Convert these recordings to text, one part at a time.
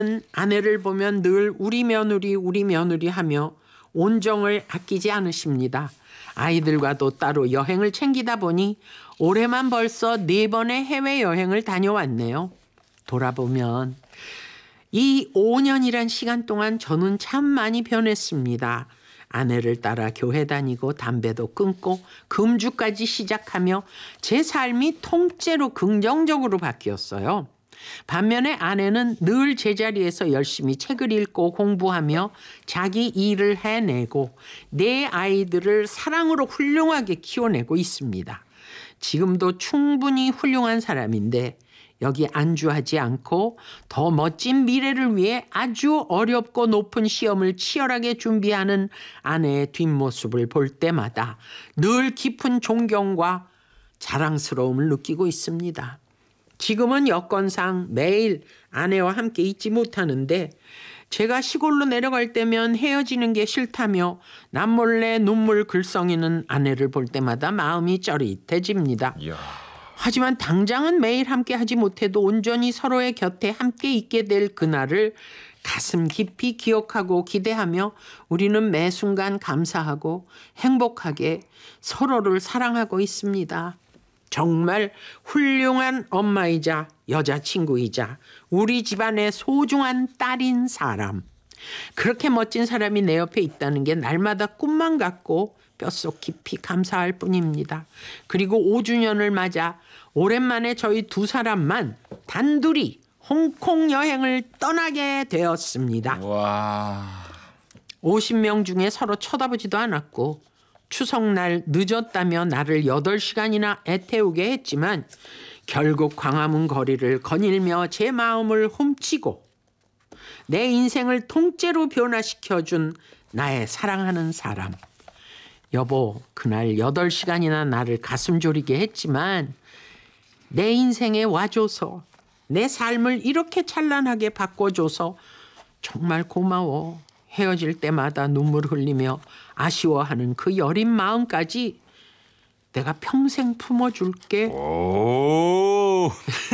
아내를 보면 늘 우리 며느리 하며 온정을 아끼지 않으십니다. 아이들과도 따로 여행을 챙기다 보니 올해만 벌써 4번의 해외여행을 다녀왔네요. 돌아보면 이 5년이란 시간 동안 저는 참 많이 변했습니다. 아내를 따라 교회 다니고 담배도 끊고 금주까지 시작하며 제 삶이 통째로 긍정적으로 바뀌었어요. 반면에 아내는 늘 제자리에서 열심히 책을 읽고 공부하며 자기 일을 해내고 내 아이들을 사랑으로 훌륭하게 키워내고 있습니다. 지금도 충분히 훌륭한 사람인데 여기 안주하지 않고 더 멋진 미래를 위해 아주 어렵고 높은 시험을 치열하게 준비하는 아내의 뒷모습을 볼 때마다 늘 깊은 존경과 자랑스러움을 느끼고 있습니다. 지금은 여건상 매일 아내와 함께 있지 못하는데 제가 시골로 내려갈 때면 헤어지는 게 싫다며 남몰래 눈물 글썽이는 아내를 볼 때마다 마음이 쩌릿해집니다. 이야. 하지만 당장은 매일 함께 하지 못해도 온전히 서로의 곁에 함께 있게 될 그날을 가슴 깊이 기억하고 기대하며 우리는 매 순간 감사하고 행복하게 서로를 사랑하고 있습니다. 정말 훌륭한 엄마이자 여자친구이자 우리 집안의 소중한 딸인 사람. 그렇게 멋진 사람이 내 옆에 있다는 게 날마다 꿈만 같고 뼛속 깊이 감사할 뿐입니다. 그리고 5주년을 맞아 오랜만에 저희 두 사람만 단둘이 홍콩 여행을 떠나게 되었습니다. 와. 50명 중에 서로 쳐다보지도 않았고 추석날 늦었다며 나를 8시간이나 애태우게 했지만 결국 광화문 거리를 거닐며 제 마음을 훔치고 내 인생을 통째로 변화시켜준 나의 사랑하는 사람. 여보, 그날 8시간이나 나를 가슴 졸이게 했지만 내 인생에 와줘서 내 삶을 이렇게 찬란하게 바꿔줘서 정말 고마워. 헤어질 때마다 눈물 흘리며 아쉬워하는 그 여린 마음까지 내가 평생 품어줄게. 오.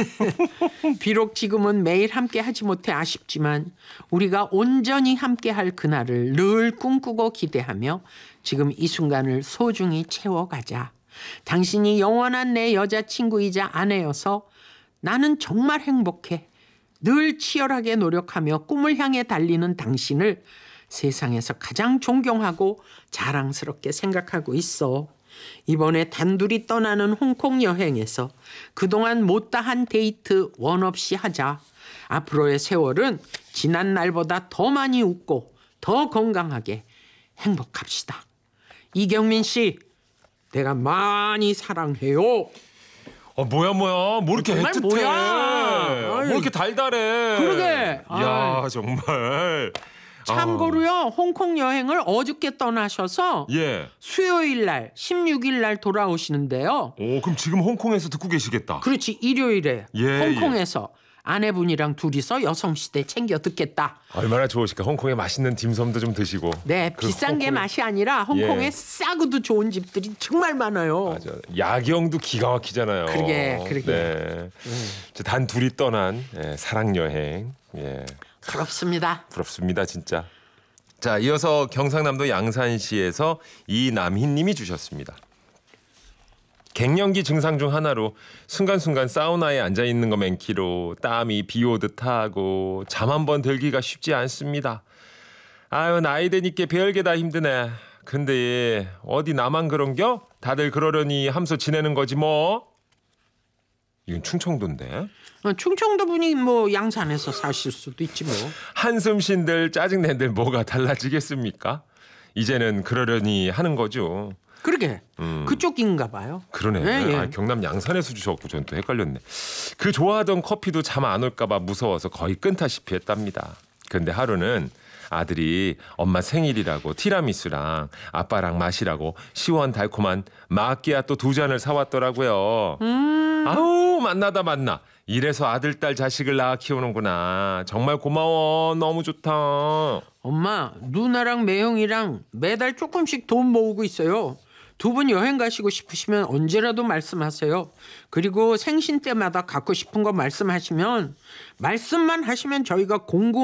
비록 지금은 매일 함께 하지 못해 아쉽지만 우리가 온전히 함께 할 그날을 늘 꿈꾸고 기대하며 지금 이 순간을 소중히 채워가자. 당신이 영원한 내 여자친구이자 아내여서 나는 정말 행복해. 늘 치열하게 노력하며 꿈을 향해 달리는 당신을 세상에서 가장 존경하고 자랑스럽게 생각하고 있어. 이번에 단둘이 떠나는 홍콩 여행에서 그동안 못다한 데이트 원 없이 하자. 앞으로의 세월은 지난 날보다 더 많이 웃고 더 건강하게 행복합시다. 이경민 씨, 내가 많이 사랑해요. 뭐야 뭐 이렇게 정말 애틋해. 뭐야. 뭐 이렇게 달달해. 그러게. 이야, 정말. 참고로요, 홍콩 여행을 어저께 떠나셔서 예. 수요일 날 16일 날 돌아오시는데요. 오, 그럼 지금 홍콩에서 듣고 계시겠다. 그렇지, 일요일에 예, 홍콩에서 아내분이랑 둘이서 여성시대 챙겨 듣겠다. 얼마나 좋으실까. 홍콩에 맛있는 딤섬도 좀 드시고. 네, 그 비싼 게 홍콩- 맛이 아니라 홍콩에 예. 싸고도 좋은 집들이 정말 많아요. 맞아. 야경도 기가 막히잖아요. 그러게. 네. 단 둘이 떠난 사랑 여행. 예. 부럽습니다. 부럽습니다, 진짜. 자, 이어서 경상남도 양산시에서 이남희님이 주셨습니다. 갱년기 증상 중 하나로 순간순간 사우나에 앉아 있는 거 맨키로 땀이 비 오듯 하고 잠 한 번 들기가 쉽지 않습니다. 아유, 나이 드니까 별게 다 힘드네. 근데 어디 나만 그런겨? 다들 그러려니 하면서 지내는 거지 뭐. 이건 충청도인데. 충청도 분이 뭐 양산에서 사실 수도 있지 뭐. 한숨 쉰들 짜증낸들 뭐가 달라지겠습니까? 이제는 그러려니 하는 거죠. 그러게. 그쪽인가 봐요. 그러네. 예, 예. 아, 경남 양산에서 주셨고 전 또 헷갈렸네. 그 좋아하던 커피도 잠 안 올까 봐 무서워서 거의 끊다시피 했답니다. 근데 하루는 아들이 엄마 생일이라고 티라미수랑 아빠랑 마시라고 시원달콤한 마끼아또 2잔을 사왔더라고요. 아우, 만나다 만나. 이래서 아들, 딸, 자식을 낳아 키우는구나. 정말 고마워. 너무 좋다. 엄마, 누나랑 매형이랑 매달 조금씩 돈 모으고 있어요. 2분 여행 가시고 싶으시면 언제라도 말씀하세요. 그리고 생신 때마다 갖고 싶은 거 말씀하시면 말씀만 하시면 저희가 공공